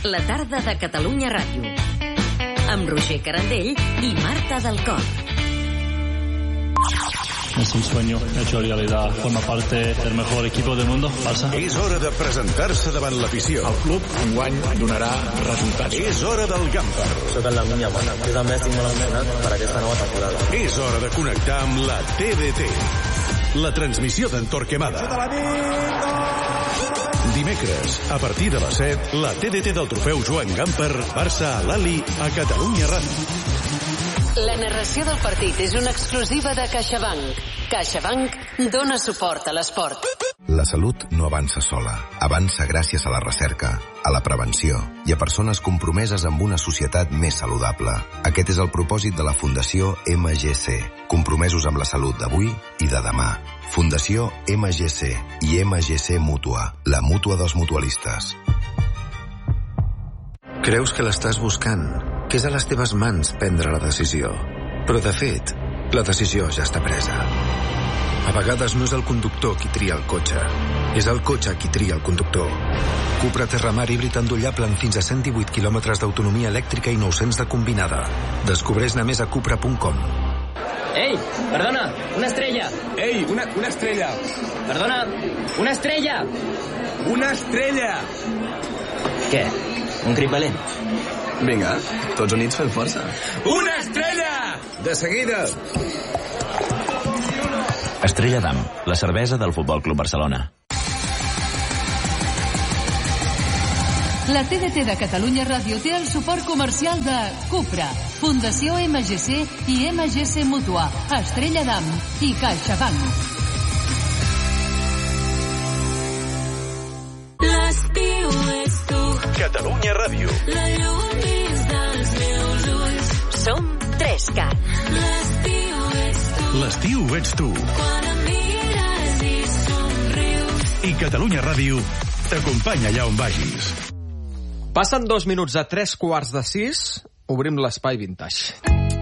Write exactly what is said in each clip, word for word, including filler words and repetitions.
La tarda de Catalunya Ràdio. Amb Roger Carandell i Marta del Cor. Es un sueño hecho realidad. Forma parte del mejor equipo del mundo, Barça. És hora de presentar-se davant l'afició. El club enguany donarà resultats. És hora del Gamper. Soc en la Munya Bona. Jo també estic molt emocionat per aquesta nova temporada. És hora de connectar amb la T D T. La transmissió d'en Torquemada. Dimecres, a partir de les set, la T D T del trofeu Joan Gamper, Barça a l'Ali, a Catalunya Ràdio. La narració del partit és una exclusiva de CaixaBank. CaixaBank dona suport a l'esport. La salut no avança sola. Avança gràcies a la recerca, a la prevenció i a persones compromeses amb una societat més saludable. Aquest és el propòsit de la Fundació M G C, compromesos amb la salut d'avui i de demà. Fundació M G C i M G C Mútua, la mútua dels mutualistes. Creus que l'estàs buscant, que és a les teves mans prendre la decisió. Però, de fet, la decisió ja està presa. A vegades no és el conductor qui tria el cotxe, és el cotxe qui tria el conductor. Cupra Terramar híbrid endollable amb fins a cent divuit quilòmetres d'autonomia elèctrica i nou-cents de combinada. Descobreix-ne més a cupra punt com. Ei, perdona, una estrella. Ei, una, una estrella. Perdona, una estrella. Una estrella. Què? Un crit valent? Vinga, tots units fem força. Una estrella! De seguida. Estrella d'Am, la cervesa del Futbol Club Barcelona. La T D T de Catalunya Ràdio té el suport comercial de Cupra, Fundació M G C i M G C Mútua, Estrella d'Am i CaixaBank. L'estiu és tu. Catalunya Ràdio. La llum dins dels meus ulls. Som Trescat. L'estiu és tu. L'estiu ets tu. Quan em mires i somrius. I Catalunya Ràdio t'acompanya allà on vagis. Passen dos minuts a tres quarts de sis. Obrim l'espai vintage.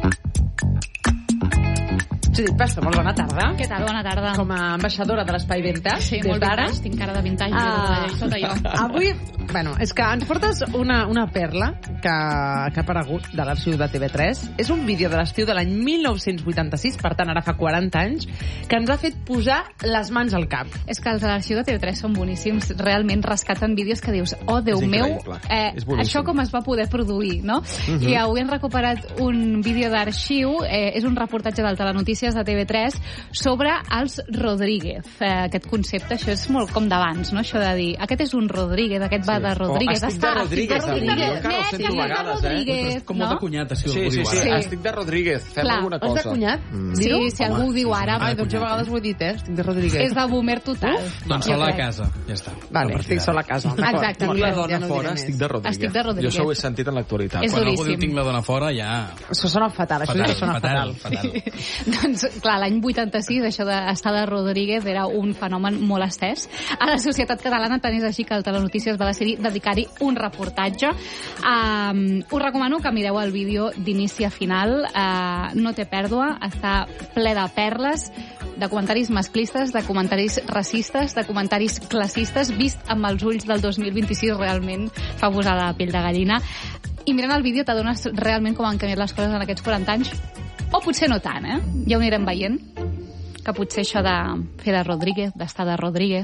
Judit Pastor, molt bona tarda. Què tal? Bona tarda. Com a ambaixadora de l'Espai Vintage, sí, des molt d'ara. vintage, tinc cara de vintage, Ah, uh, sota jo. Avui, bueno, és que ens portes una, una perla que, que ha aparegut de l'arxiu de T V tres. És un vídeo de l'estiu de l'any mil nou-cents vuitanta-sis, per tant, ara fa quaranta anys, que ens ha fet posar les mans al cap. És que els de l'arxiu de T V tres són boníssims. Realment rescaten vídeos que dius, oh, Déu meu, eh, això com es va poder produir, no? Uh-huh. I avui hem recuperat un vídeo d'arxiu, eh, és un reportatge del Telenotícies de T V tres sobre els Rodríguez. Eh, aquest concepte, això és molt com d'abans, no? Això de dir, aquest és un Rodríguez, aquest va Sí. de Rodríguez. Oh, estic de Rodríguez, estic de avui. Rodríguez. Jo encara ho sento Estic de vegades, eh? Rodríguez, Com molt de cunyat, això. Sí, sí, sí, Sí. estic de Rodríguez, fem Clar, alguna Has cosa. de cunyat? Mm. Sí, Dir-ho? si algú ho diu ara... Ah, doncs jo a vegades ho he dit, eh? Estic de Rodríguez. És de boomer total. Doncs Jo sola a crec. casa, ja està. Vale, estic sola a casa. Exacte. Tinc la dona Ja no diré fora, més. estic de Rodríguez. Estic de Rodríguez. Jo això ho he sentit en l'actualitat. És Quan algú duríssim. diu tinc la dona fora, ja... Això sona fatal, això ja sona fatal. fatal. Doncs, clar, l'any vuitanta-sis, això d'estar de Rodríguez era un fenomen molt estès. A la societat catalana tant és així que el Telenotícies va decidir dedicar-hi un reportatge. Um, us recomano que mireu el vídeo d'inici a final. Uh, no té pèrdua, està ple de perles, de comentaris masclistes, de comentaris racistes, de comentaris classistes, vist amb els ulls del dos mil vint-i-sis realment fa posar la pell de gallina. I mirant el vídeo t'adones realment com han canviat les coses en aquests quaranta anys. O potser no tant, eh? Ja ho anirem veient. Que potser això de fer de Rodríguez, d'estar de Rodríguez...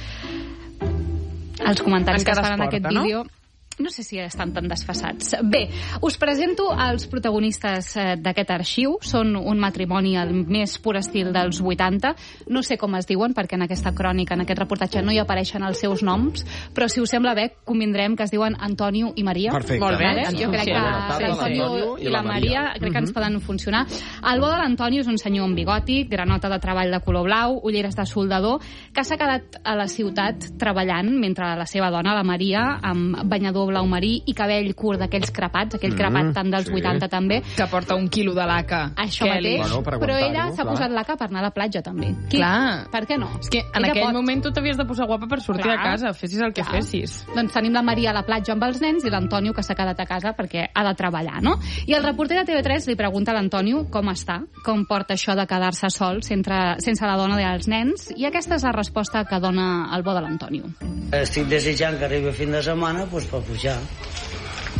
Els comentaris Encara que es fan en es aquest porta, no? vídeo... No sé si estan tan desfassats. Bé, us presento els protagonistes eh, d'aquest arxiu. Són un matrimoni al més pur estil dels vuitanta. No sé com es diuen, perquè en aquesta crònica, en aquest reportatge, no hi apareixen els seus noms, però si us sembla bé, convindrem que es diuen Antonio i Maria. Perfecte. Molt bé. Vale? Jo crec que Bona tarda, l'Antonio l'Antonio i la Maria crec que ens poden funcionar. El bo de l'Antonio és un senyor amb bigoti, granota de treball de color blau, ulleres de soldador, que s'ha quedat a la ciutat treballant mentre la seva dona, la Maria, amb banyador blau marí i cabell curt d'aquells crepats, aquell crepat tant dels sí. vuitanta també. Que porta un quilo de laca. Això Kelly. mateix, Bueno, per però ella aguantar-ho, s'ha clar. posat laca per anar a la platja també. Qui? Clar. Per què no? És que en Ella aquell pot. moment tu t'havies de posar guapa per sortir Clar. a casa, fessis el que Clar. fessis. Doncs tenim la Maria a la platja amb els nens i l'Antonio que s'ha quedat a casa perquè ha de treballar, no? I el reporter de T V tres li pregunta a l'Antonio com està, com porta això de quedar-se sol sense, sense la dona dels nens, i aquesta és la resposta que dona el bo de l'Antonio. Estic desitjant que arribi fin de setmana pues, per pujar.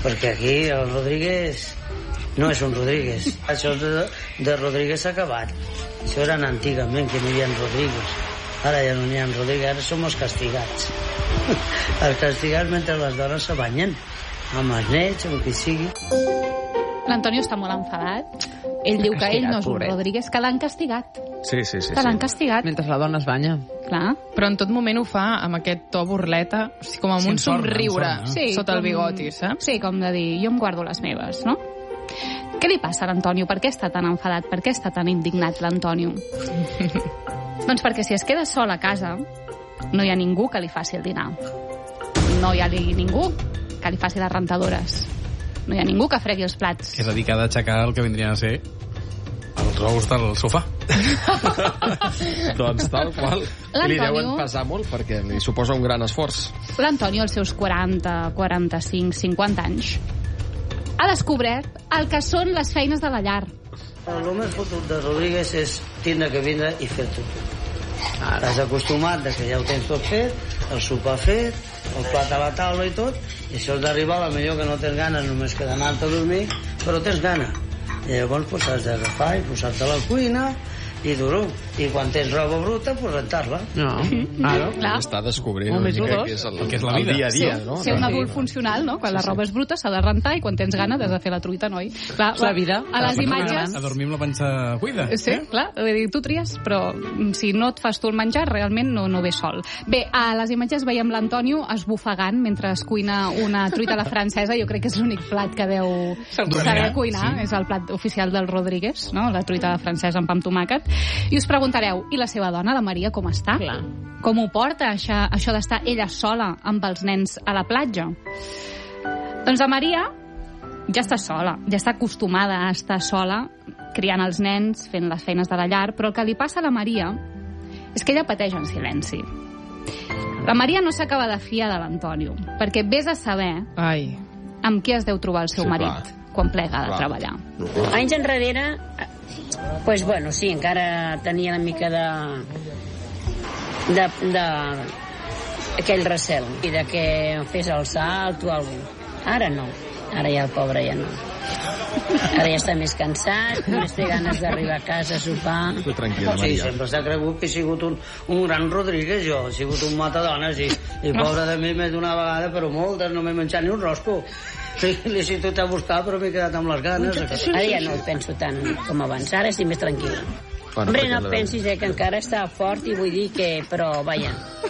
perquè aquí el Rodríguez no és un Rodríguez. Això de, de Rodríguez s'ha acabat. Això eren antigament, que no hi ha Rodríguez. Ara ja no hi ha Rodríguez, ara som els castigats. Els castigats mentre les dones se banyen, amb els nets, amb qui sigui. L'Antonio està molt enfadat. Ell diu que ell no és un Rodríguez, que l'han castigat. Sí, sí, sí. Que l'han castigat. Mentre la dona es banya. Clar. Però en tot moment ho fa amb aquest to burleta, o sigui, com amb un somriure sota el bigoti, saps? Sí, com de dir, jo em guardo les meves, no? Què li passa a l'Antonio? Per què està tan enfadat? Per què està tan indignat l'Antonio? Doncs perquè si es queda sol a casa, no hi ha ningú que li faci el dinar. No hi ha ningú que li faci les rentadores. No hi ha ningú que fregui els plats. És a dir, que ha d'aixecar el que vindrien a ser els ous del sofà. Doncs tal qual. I li deuen pesar molt perquè li suposa un gran esforç. L'Antonio, als seus quaranta, quaranta-cinc, cinquanta anys, ha descobert el que són les feines de la llar. El més fotut de Rodríguez és tindre que vindre i fer-t'ho tu. T'has acostumat que ja ho tens tot fet, el sopar fet, el plat a la taula i tot, i això has d'arribar, a la millor que no tens ganes només que d'anar-te a dormir, però tens gana. I llavors pues, has d'agafar i posar-te a la cuina i dur-ho. I quan tens roba bruta, pues rentar-la. No, claro. Clar. Està descobrint una mica què és el, que és la el vida. dia a dia, sí. no? Ser un adult funcional, no? Quan sí, la roba és bruta s'ha de rentar i quan tens gana has de fer la truita, noi. Clar, la vida. A les imatges... A dormir amb la panxa cuida. Sí, eh? Clar. Vull dir, tu tries, però si no et fas tu el menjar, realment no, no ve sol. Bé, a les imatges veiem l'Antonio esbufegant mentre es cuina una truita a la francesa. Jo crec que és l'únic plat que deu saber cuinar. Sí. És el plat oficial del Rodríguez, no? La truita a la francesa amb pa amb tomàquet. I us preguntareu, i la seva dona, la Maria, com està? Clar. Com ho porta, això, això d'estar ella sola amb els nens a la platja? Doncs la Maria ja està sola, ja està acostumada a estar sola, criant els nens, fent les feines de la llar, però el que li passa a la Maria és que ella pateix en silenci. La Maria no s'acaba de fiar de l'Antonio, perquè vés a saber Ai. amb qui es deu trobar el seu Sí, marit clar. quan plega de Clar. treballar. Anys enrere, pues bueno, sí, encara tenia una mica de... de... de... aquell recel. I de que fes el salt o alguna cosa. Ara no. Ara ja el pobre ja no. Ara ja està més cansat, només té ganes d'arribar a casa a sopar. Tu tranquil·la, Sí, Maria. sempre s'ha cregut que he sigut un, un gran Rodríguez, jo. He sigut un matadones i, i pobre de mi més d'una vegada, però moltes, no m'he menjat ni un rosco. Sí, l'he sigut a buscar, però m'he quedat amb les ganes. Ara ja no ho penso tant com abans, ara estic més tranquil·la. Bueno, Hombre, perquè no la- pensis eh, que encara està fort i vull dir que... Però, vaja...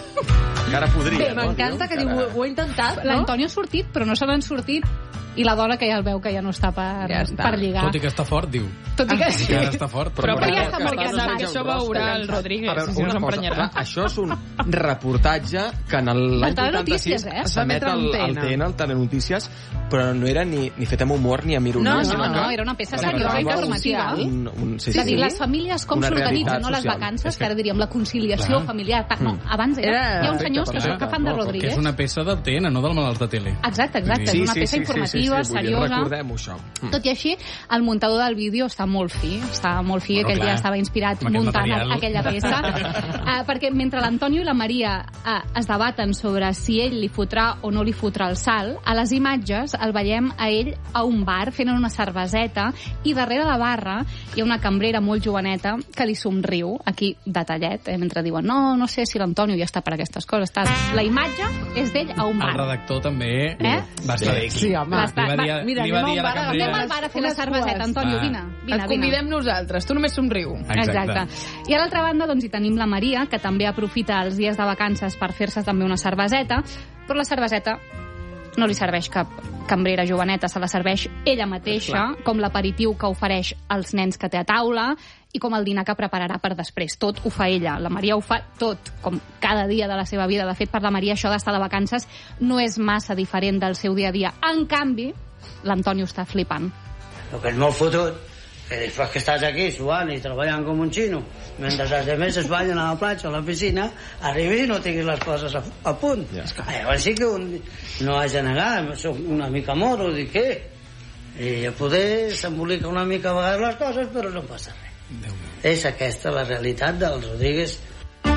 Encara podria, Bé, m'encanta que diu, ho, ho he intentat, no? L'Antonio ha sortit, però no se n'han sortit, i la dona que ja el veu que ja no està per, Ja està. per lligar. Tot i que està fort, diu. Tot i que sí. Encara està fort. Però, Però però ja ja està està molt perquè cansat. sap que això veurà el Rodríguez, A veure, si no una cosa, s'emprenyarà. clar, això és un reportatge que en el- l'any Telenotícies, vuitanta-sis eh? s'emet Va emetre al, en al T N. T N, al Telenotícies, però no era ni, ni fet amb humor ni amb ironia. No, no, sinó no, que era una peça retratava seriosa i informativa. Un, un, sí, És a dir, sí. les famílies com Una s'organitzen, realitat no les social. vacances, És que ara diríem la conciliació Clar. familiar. Pa- No, Mm. abans era, Era- hi ha uns Perfecte, senyors que, són, que fan de perfecte. Que Rodríguez. és una peça del T N, no del malalt de tele. Exacte, exacte. Sí, És una sí, peça sí, sí, informativa, sí, sí, vull dir, seriosa. recordem-ho, això. Mm. Tot i així, el muntador del vídeo està molt fi, està molt fi, Bueno, aquell clar, dia estava inspirat amb aquest muntant material. aquella peça, uh, perquè mentre l'Antonio i la Maria uh, es debaten sobre si ell li fotrà o no li fotrà el salt, a les imatges el veiem a ell a un bar fent una cerveseta i darrere la barra hi ha una cambrera molt joveneta que li somriu, aquí detallet, eh, mentre diuen, no, no sé si l'Antonio ja està per aquestes coses. Tal. La imatge és d'ell a un El bar. redactor també Eh? va estar aquí. Sí, home. Li va dir, a- Mira, li va anem a dir un a la bar a cambrera... Anem al bar a fer la Unes cerveseta, cues. Antonio, Va. vine. vine, Et convidem nosaltres, tu només somriu. Exacte. I a l'altra banda doncs, hi tenim la Maria, que també aprofita els dies de vacances per fer-se també una cerveseta, però la cerveseta no li serveix cap cambrera joveneta, se la serveix ella mateixa, com l'aperitiu que ofereix als nens que té a taula i com el dinar que prepararà per després. Tot ho fa ella. La Maria ho fa tot, com cada dia de la seva vida. De fet, per la Maria això d'estar de vacances no és massa diferent del seu dia a dia. En canvi, l'Antonio està flipant. El que és molt fotut, que després que estàs aquí suant i treballant com un xino, mentre els altres es ballen a la platja o a la piscina, arribi i no tinguis les coses a, a punt. Ja. Llavors sí que un, no haig de negar, soc una mica moro, dic què? I a poder s'embolica una mica a vegades les coses, però no passa res. És aquesta la realitat del Rodríguez. Es veu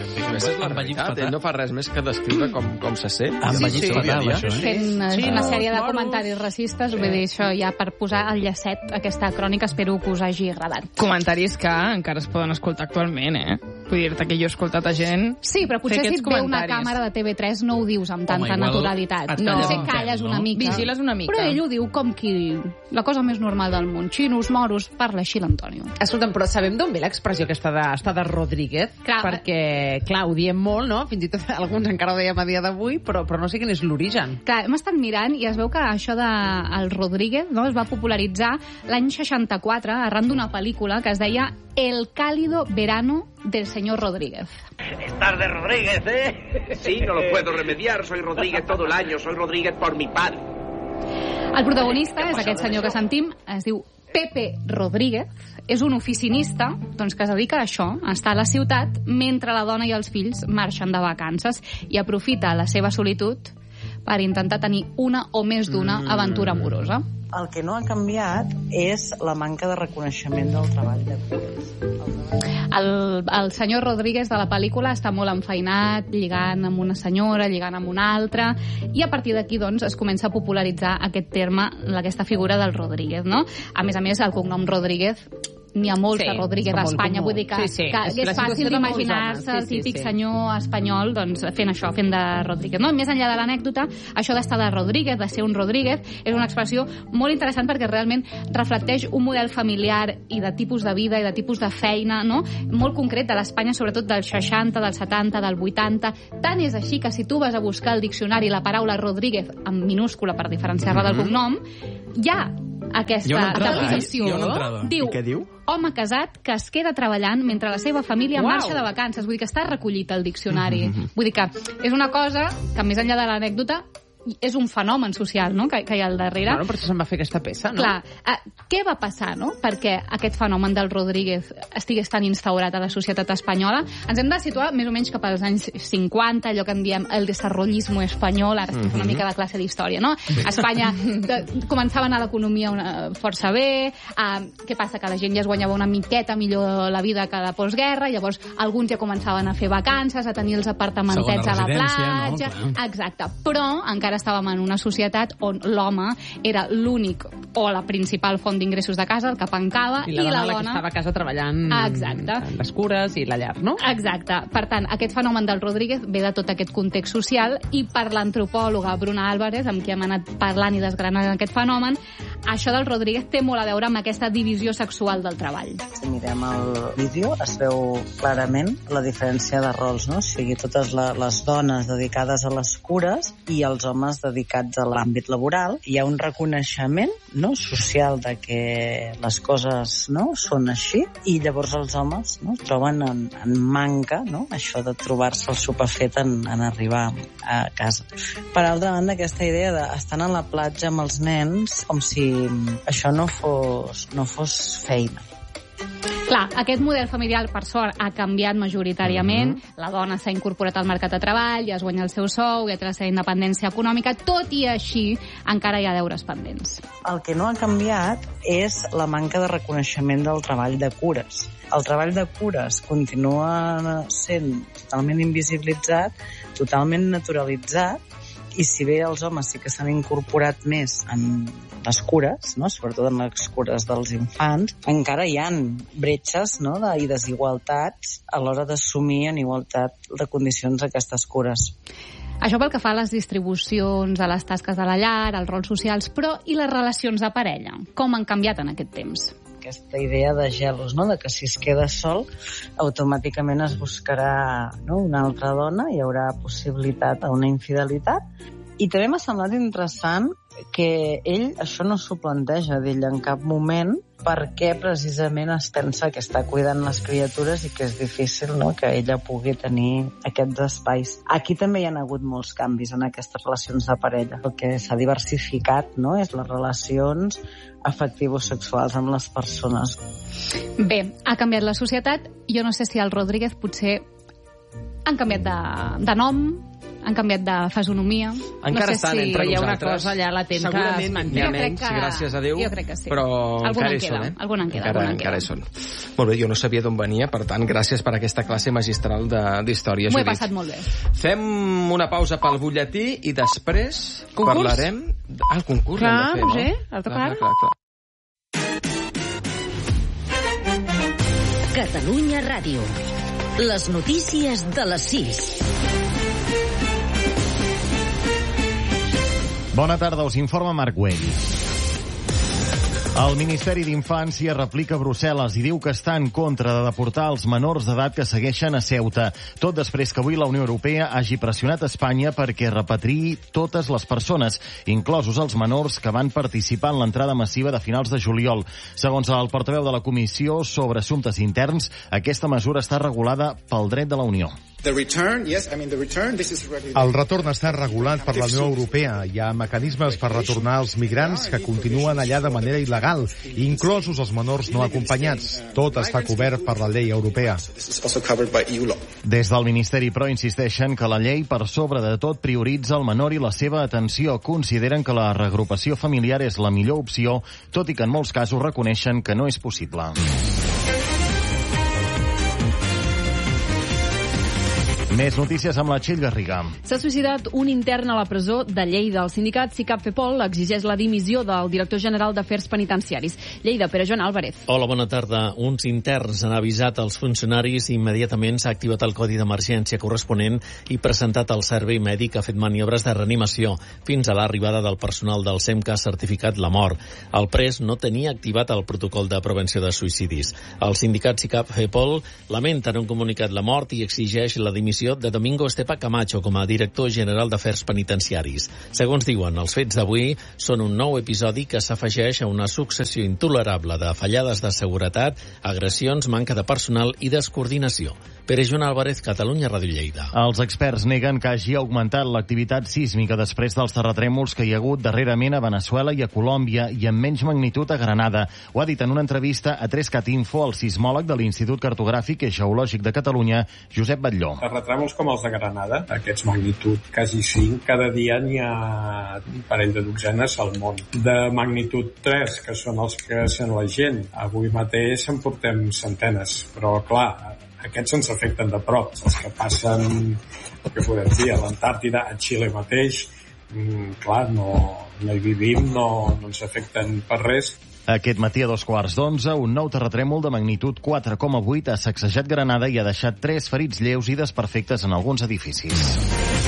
Aquesta és la realitat. Ell no fa res més que descriure com, com se sent. Envellit fatal, això, eh? Fent sí, una sèrie de comentaris racistes, vull dir, això ja per posar el llacet, aquesta crònica, espero que us hagi agradat. Comentaris que encara es poden escoltar actualment, eh? Vull dir-te que jo he escoltat a gent... Sí, però potser si et ve una càmera de T V tres no ho dius amb tanta Home, naturalitat. No, no sé, calles una mica. Vigiles una mica. Però ell ho diu com qui... La cosa més normal del món. Xinos, moros, parla així l'Antonio. Escolta'm, però sabem d'on ve l'expressió aquesta de, està de Rodríguez? Clar. Perquè, clar, ho diem molt, no? Fins i tot alguns encara ho dèiem a dia d'avui, però, però no sé quin és l'origen. Clar, hem estat mirant i es veu que això de el Rodríguez, no, es va popularitzar l'any seixanta-quatre arran d'una pel·lícula que es deia El cálido verano del señor Rodríguez. Estás de Rodríguez, ¿eh? Sí, no lo puedo remediar. Soy Rodríguez todo el año. Soy Rodríguez por mi padre. El protagonista és aquest senyor que sentim, es diu Pepe Rodríguez, és un oficinista doncs, que es dedica a això, a estar a la ciutat mentre la dona i els fills marxen de vacances i aprofita la seva solitud per intentar tenir una o més d'una aventura amorosa. El que no ha canviat és la manca de reconeixement del treball de cures. El, el senyor Rodríguez de la pel·lícula està molt enfeinat, lligant amb una senyora, lligant amb una altra, i a partir d'aquí doncs, es comença a popularitzar aquest terme, aquesta figura del Rodríguez, no? A més a més, el cognom Rodríguez n'hi ha molts sí, de Rodríguez a Espanya, vull dir que, sí, sí. que és, és fàcil d'imaginar-se sí, el típic sí, sí. senyor espanyol doncs, fent això, fent de Rodríguez. No? Més enllà de l'anècdota, això d'estar de Rodríguez, de ser un Rodríguez, és una expressió molt interessant perquè realment reflecteix un model familiar i de tipus de vida i de tipus de feina, no? Molt concret de l'Espanya, sobretot dels seixanta, dels setanta, del vuitanta. Tant és així que si tu vas a buscar al diccionari la paraula Rodríguez en minúscula per diferenciar-la mm-hmm. del cognom, hi ha aquesta definició. Eh? Diu, diu? Home casat que es queda treballant mentre la seva família wow. marxa de vacances. Vull dir que està recollit al diccionari. Mm-hmm. Vull dir que és una cosa que, més enllà de l'anècdota, és un fenomen social, no?, que, que hi ha al darrere. Bueno, per això se'n va fer aquesta peça, no? Clar. Uh, què va passar, no?, perquè aquest fenomen del Rodríguez estigués tan instaurat a la societat espanyola? Ens hem de situar més o menys cap als anys cinquanta, allò que en diem el desarrollismo espanyol, ara estic mm-hmm. una mica de classe d'història, no? Sí. A Espanya de, començava a anar l'economia una, força bé, uh, què passa? Que la gent ja es guanyava una miqueta millor la vida que la postguerra, llavors alguns ja començaven a fer vacances, a tenir els apartamentets a la platja... No? Exacte. Però encara estàvem en una societat on l'home era l'únic o la principal font d'ingressos de casa, el que pancava, i la dona, i la dona... la que estava a casa treballant Exacte. en les cures i la llar, no? Exacte. Per tant, aquest fenomen del Rodríguez ve de tot aquest context social i per l'antropòloga Bruna Álvarez, amb qui hem anat parlant i desgranant aquest fenomen, això del Rodríguez té molt a veure amb aquesta divisió sexual del treball. Si mirem el vídeo es veu clarament la diferència de rols, no? O sigui, totes la, les dones dedicades a les cures i els homes dedicats a l'àmbit laboral. Hi ha un reconeixement, no?, social de que les coses, no?, són així, i llavors els homes, no?, troben en, en manca, no?, això de trobar-se el sopar fet en, en arribar a casa. Per altra banda, aquesta idea d'estar a la platja amb els nens com si això no fos, no fos feina. Clar, aquest model familiar, per sort, ha canviat majoritàriament. Mm-hmm. La dona s'ha incorporat al mercat de treball, ja es guanya el seu sou, ja té la seva independència econòmica. Tot i així, encara hi ha deures pendents. El que no ha canviat és la manca de reconeixement del treball de cures. El treball de cures continua sent totalment invisibilitzat, totalment naturalitzat, i si bé els homes sí que s'han incorporat més en les cures, no?, sobretot en les cures dels infants, encara hi ha bretxes, no?, de, i desigualtats a l'hora d'assumir en igualtat de condicions aquestes cures. Això pel que fa a les distribucions, a les tasques de la llar, als rols socials, però i les relacions de parella? Com han canviat en aquest temps? Aquesta idea de gelos, no?, de que si es queda sol automàticament es buscarà, no?, una altra dona, hi haurà possibilitat a una infidelitat. I també m'ha semblat interessant que ell això no s'ho planteja d'ell en cap moment, perquè precisament es pensa que està cuidant les criatures i que és difícil, no?, que ella pugui tenir aquests espais. Aquí també hi ha hagut molts canvis en aquestes relacions de parella. El que s'ha diversificat, no?, és les relacions afectivo-sexuals amb les persones. Bé, ha canviat la societat. Jo no sé si el Rodríguez potser han canviat de, de nom, han canviat de fesonomia. Encara no sé estan si entre hi ha una nosaltres. cosa allà latent que es Segurament manté. n'hi ha Jo crec menys, que- gràcies a Déu, jo crec que sí. però Alguna encara en hi queda, són, eh? alguna en queda, encara, alguna en encara hi queda. són. Molt bé, jo no sabia d'on venia, per tant, gràcies per aquesta classe magistral de- d'història, M'ho he Judit. passat molt bé. Fem una pausa pel butlletí i després Concurs? parlarem... Ah, el concurs Clar, l'hem de fer, no? Roger, ha tocat. Clar, clar, clar. Catalunya Ràdio. Les notícies de les sis. Bona tarda, us informa Marc Güell. El Ministeri d'Infància replica a Brussel·les i diu que està en contra de deportar els menors d'edat que segueixen a Ceuta. Tot després que avui la Unió Europea hagi pressionat Espanya perquè repatriï totes les persones, inclosos els menors que van participar en l'entrada massiva de finals de juliol. Segons el portaveu de la Comissió sobre Assumptes Interns, aquesta mesura està regulada pel dret de la Unió. El retorn està regulat per la Unió Europea. Hi ha mecanismes per retornar els migrants que continuen allà de manera il·legal, inclosos els menors no acompanyats. Tot està cobert per la llei europea. Des del Ministeri, però, insisteixen que la llei, per sobre de tot, prioritza el menor i la seva atenció. Consideren que la reagrupació familiar és la millor opció, tot i que en molts casos reconeixen que no és possible. Més notícies amb la Txell Garriga. S'ha suïcidat un intern a la presó de Lleida. El sindicat SICAP FEPOL exigeix la dimissió del director general d'Afers Penitenciaris. Lleida, Pere Joan Álvarez. Hola, bona tarda. Uns interns han avisat als funcionaris i immediatament s'ha activat el codi d'emergència corresponent i presentat al servei mèdic que ha fet maniobres de reanimació fins a l'arribada del personal del SEM que ha certificat la mort. El pres no tenia activat el protocol de prevenció de suïcidis. El sindicat SICAP FEPOL lamenta en un comunicat la mort i exigeix la dimissió de Domingo Estepa Camacho com a director general d'Afers Penitenciaris. Segons diuen, els fets d'avui són un nou episodi que s'afegeix a una successió intolerable de fallades de seguretat, agressions, manca de personal i descoordinació. Pere Joan Álvarez, Catalunya Ràdio Lleida. Els experts neguen que hagi augmentat l'activitat sísmica després dels terratrèmols que hi ha hagut darrerament a Veneçuela i a Colòmbia i amb menys magnitud a Granada. Ho ha dit en una entrevista a tres cat info el sismòleg de l'Institut Cartogràfic i Geològic de Catalunya, Josep Batlló. Terratrèmols com els de Granada, aquests magnitud quasi cinc, cada dia n'hi ha un parell de dotzenes al món. De magnitud tres, que són els que sent la gent, avui mateix en portem centenes, però clar, aquests ens afecten de prop. Els que passen, el que podem dir, a l'Antàrtida, a Xile mateix, mm, clar, no, no hi vivim, no, no ens afecten per res. Aquest matí a dos quarts d'onze, un nou terratrèmol de magnitud quatre coma vuit ha sacsejat Granada i ha deixat tres ferits lleus i desperfectes en alguns edificis.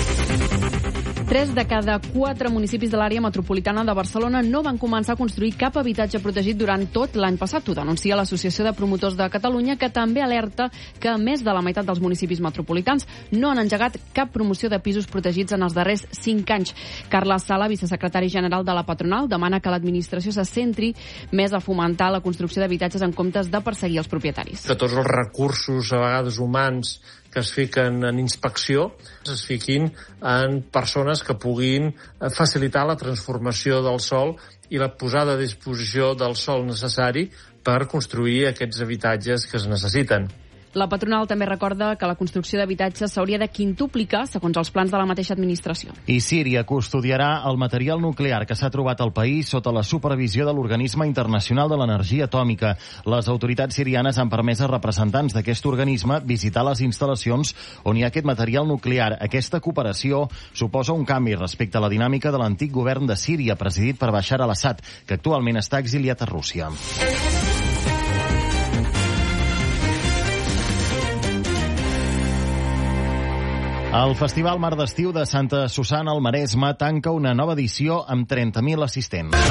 Tres de cada quatre municipis de l'àrea metropolitana de Barcelona no van començar a construir cap habitatge protegit durant tot l'any passat. Ho denuncia l'Associació de Promotors de Catalunya, que també alerta que més de la meitat dels municipis metropolitans no han engegat cap promoció de pisos protegits en els darrers cinc anys. Carles Sala, vicesecretari general de la patronal, demana que l'administració se centri més a fomentar la construcció d'habitatges en comptes de perseguir els propietaris. Que tots els recursos, a vegades humans, que es fiquen en inspecció, es fiquin en persones que puguin facilitar la transformació del sòl i la posada a disposició del sòl necessari per construir aquests habitatges que es necessiten. La patronal també recorda que la construcció d'habitatges s'hauria de quintuplicar segons els plans de la mateixa administració. I Síria custodiarà el material nuclear que s'ha trobat al país sota la supervisió de l'Organisme Internacional de l'Energia Atòmica. Les autoritats sirianes han permès a representants d'aquest organisme visitar les instal·lacions on hi ha aquest material nuclear. Aquesta cooperació suposa un canvi respecte a la dinàmica de l'antic govern de Síria, presidit per Bashar al-Assad, que actualment està exiliat a Rússia. El Festival Mar d'Estiu de Santa Susanna al Maresme tanca una nova edició amb trenta mil assistents.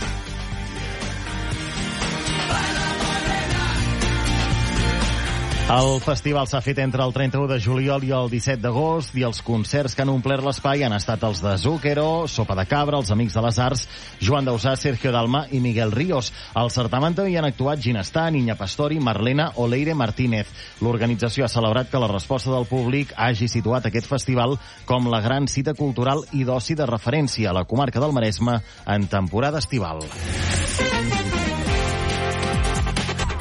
El festival s'ha fet entre el trenta-u de juliol i el disset d'agost i els concerts que han omplert l'espai han estat els de Zúquero, Sopa de Cabra, els Amics de les Arts, Joan Dausà, Sergio Dalma i Miguel Ríos. Al certamen també hi han actuat Ginestà, Niña Pastori, Marlena o Leire Martínez. L'organització ha celebrat que la resposta del públic hagi situat aquest festival com la gran cita cultural i d'oci de referència a la comarca del Maresme en temporada estival.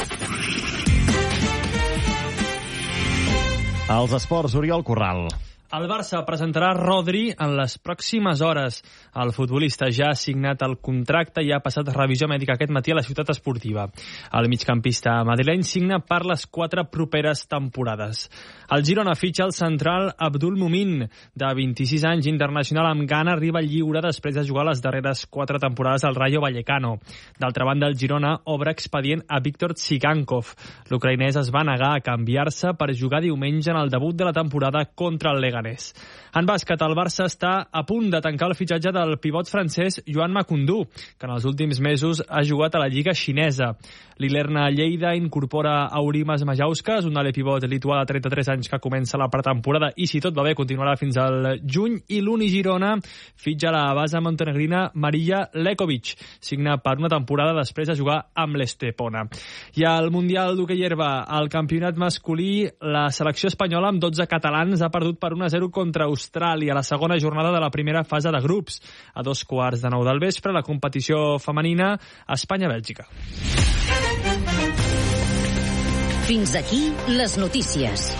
Els esports, Oriol Corral. El Barça presentarà Rodri en les pròximes hores. El futbolista ja ha signat el contracte i ha passat revisió mèdica aquest matí a la ciutat esportiva. El migcampista madrileny signa per les quatre properes temporades. El Girona fitxa el central Abdul Mumin, de vint-i-sis anys, internacional amb Ghana, arriba lliure després de jugar les darreres quatre temporades al Rayo Vallecano. D'altra banda, el Girona obre expedient a Víctor Tsigankov. L'ucraïnès es va negar a canviar-se per jugar diumenge en el debut de la temporada contra el Leganés. En bàsquet, el Barça està a punt de tancar el fitxatge del pivot francès Joan Macundú, que en els últims mesos ha jugat a la Lliga xinesa. L'Ilerna Lleida incorpora Aurimas Majauskas, un ale pivot lituà de trenta-tres anys que comença la pretemporada i, si tot va bé, continuarà fins al juny. I l'Uni Girona fitxa la base montenegrina Marija Lekovic, signa per una temporada després de jugar amb l'Estepona. I al Mundial d'hoquei herba, al campionat masculí, la selecció espanyola amb dotze catalans ha perdut per un a zero contra Austràlia a la segona jornada de la primera fase de grups. A dos quarts de nou del vespre, la competició femenina Espanya-Bèlgica. Fins aquí les notícies.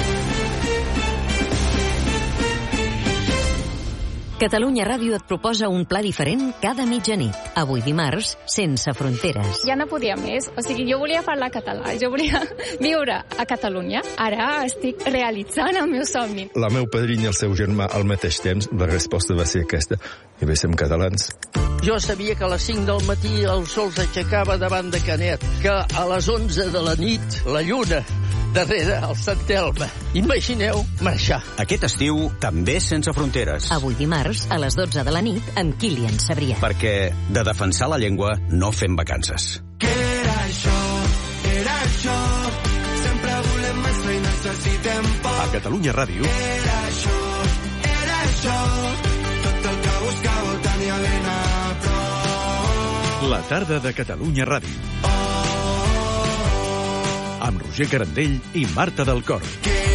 Catalunya Ràdio et proposa un pla diferent cada mitjanit. Avui dimarts, sense fronteres. Ja no podia més. O sigui, jo volia parlar català, jo volia viure a Catalunya. Ara estic realitzant el meu somni. La meu padrina i el seu germà al mateix temps, la resposta va ser aquesta. I bé, som catalans. Jo sabia que a les cinc del matí el sol s'aixecava davant de Canet, que a les onze de la nit la lluna darrere el Sant Elm. Imagineu marxar. Aquest estiu també sense fronteres. Avui dimarts, a les dotze de la nit, amb Kilian Sabrià. Perquè de defensar la llengua no fem vacances. Què era això? Era això. Sempre volem més feina, necessitem poc. A Catalunya Ràdio. Era això, era això. Tot el que buscàveu tenia ben a prop. La tarda de Catalunya Ràdio. Amb Roger Carandell i Marta del Cor.